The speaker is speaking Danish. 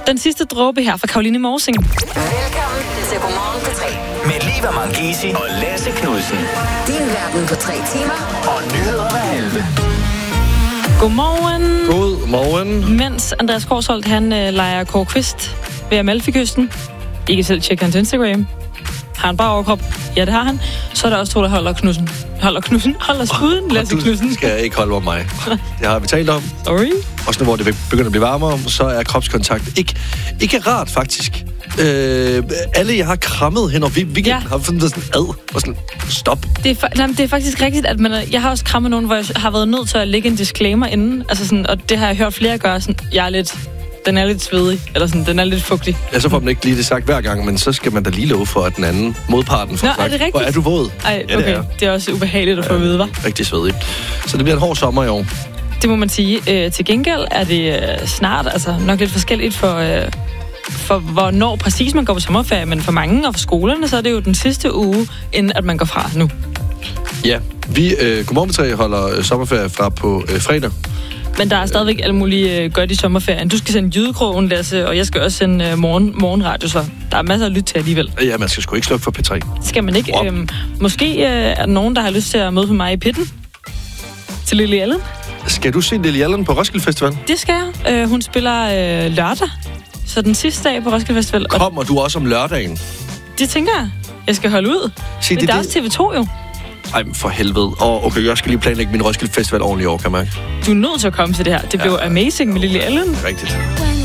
den sidste dråbe her fra Karoline Morsing. Velkommen til Godmorgen på 3. Med Liva Mangisi og Lasse Knudsen. Din verden på 3 timer. Og nyheder hver halve. Godmorgen. Godmorgen. Mens Andreas Korsholt, han leger Kåre Kvist ved Amalfi-kysten. I kan selv tjekke hans Instagram. Har han bare overkrop? Ja, det har han. Så er der også to, der holder spuden, Lasse Knudsen. Skal ikke holde over mig. Det har vi talt om. Sorry. Også nu, hvor det begynder at blive varmere, så er kropskontakt ikke rart, faktisk. Alle, jeg har krammet hen over weekenden, har fundet sådan og sådan, stop. Det er faktisk rigtigt, at jeg har også krammet nogen, hvor jeg har været nødt til at lægge en disclaimer inden. Altså sådan, og det har jeg hørt flere gøre. Sådan, den er lidt svedig, eller sådan, den er lidt fugtig. Ja, så får man ikke lige det sagt hver gang, men så skal man da lige love for, at den anden modparten får sagt. Er det rigtigt? Hvor er du våd? Ej, okay. Ja, det er også ubehageligt at få at vide, hva'? Rigtig svedig. Så det bliver en hård sommer i år. Det må man sige. Til gengæld er det snart, altså nok lidt forskelligt for hvornår præcis man går på sommerferie, men for mange og for skolerne, så er det jo den sidste uge, inden at man går fra nu. Ja, vi Godmorgen med 3 holder sommerferie fra på fredag. Men der er stadigvæk alle mulige godt i sommerferien. Du skal sende Jydekrogen, Lasse, og jeg skal også sende morgenradio, så der er masser at lytte til alligevel. Ja, man skal sgu ikke slukke for P3. Skal man ikke? Måske er der nogen, der har lyst til at møde på mig i pitten. Til Lily Allen. Skal du se Lily Allen på Roskilde Festival? Det skal jeg. Hun spiller lørdag. Så den sidste dag på Roskilde Festival. Kommer du også om lørdagen? Det tænker jeg. Jeg skal holde ud. Men der er også TV2 jo. Ej, for helvede. Og okay, jeg skal lige planlægge min Roskilde Festival ordentligt i år, kan man. Du er nødt til at komme til det her. Det blev amazing med Lily Allen. Rigtigt.